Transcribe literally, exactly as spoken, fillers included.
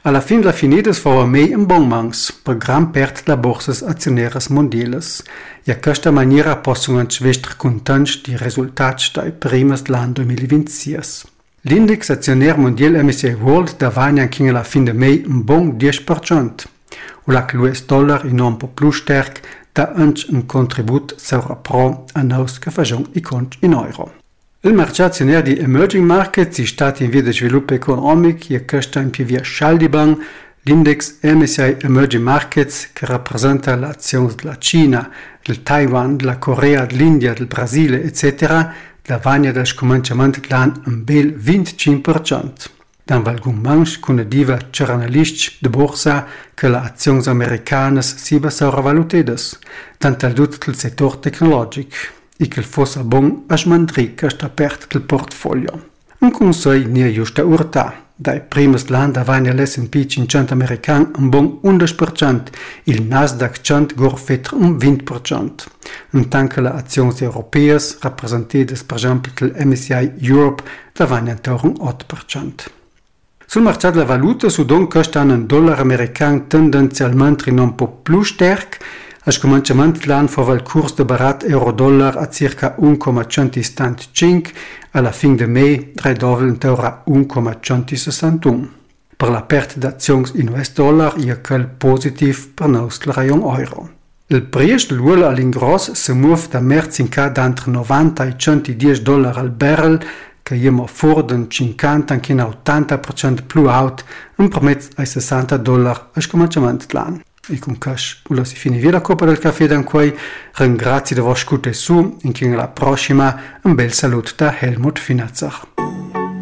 Alla fin la finidas fova mei un bon mans per gran pert la borsas azioneras mondialas. E a questa maniera possono svestr contents di resultats dai primas l'anno duemilaventisei. L'index azioner mondial M S C I World davagna anche alla fin de mei un bon dieci per cento. U la l'U S dollar in un po' più sterk da anche un contribut saura pro a nos che facciamo i conti in euro. Il mercato azionario di emerging markets è stato in via di sviluppo economico e questo in più via Schaldiban, l'index M S C I Emerging Markets che rappresenta le azioni della Cina, del Taiwan, della Corea, dell'India, del Brasile, eccetera, davagna del scominciamento dell'anno un bel venticinque per cento. Dan valgun manch con diva giornalisti de borsa che le azioni americane si sono valutate, tanto tutto il settore tecnologico. E che fosse bon a smandri che sta aperto del portfolio. Un consiglio ne è giusto urta. Dai primi land avanti l'S and P cinquecento americano un bon undici per cento, il Nasdaq cento gorfetra un venti per cento. Un tanto le azioni europee rappresentate per esempio dal M S C I Europe davanti intorno un otto per cento. Sul mercato della valuta su don costa un dollaro americano tendenzialmente un po' più sterk. Al cominciamento dell'anno fava il corso di barat euro-dollar a circa uno virgola centosettantacinque, alla fine di mei ridova intorno a uno virgola centosessantuno. Per la perdita d'azioni in U S dollar è quel positivo per noi il rayon euro. Il prezzo dell'uovo all'ingrosso si muove da merzinca d'entre novanta e centodieci dollari al barrel, che è fuori del cinquanta anche in ottanta per cento più alto, in permezzo ai sessanta dollari al cominciamento dell'anno. E con questo si finisce la Coppa del Caffè da qui. Ringrazio di vostra ascolto su e alla prossima un bel saluto da Helmut Finazzer.